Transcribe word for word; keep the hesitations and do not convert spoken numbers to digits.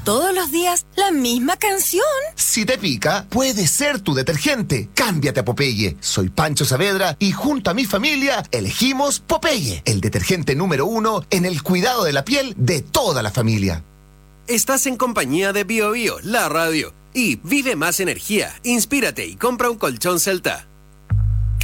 todos los días la misma canción. Si te pica, puede ser tu detergente. Cámbiate a Popeye. Soy Pancho Saavedra y junto a mi familia elegimos Popeye, el detergente número uno en el cuidado de la piel de toda la familia. Estás en compañía de Bio Bio, la radio. Y vive más energía, inspírate y compra un colchón Celta.